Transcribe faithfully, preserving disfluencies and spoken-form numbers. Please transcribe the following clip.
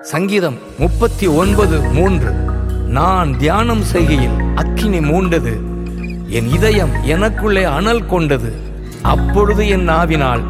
சங்கீதம் முப்பத்தி ஒன்பது மூன்று. நான் தியானம் செய்கையில் அக்கினி மூண்டது, என் இதயம் எனக்குள்ளே அனல் கொண்டது. அப்பொழுது என் நாவினால்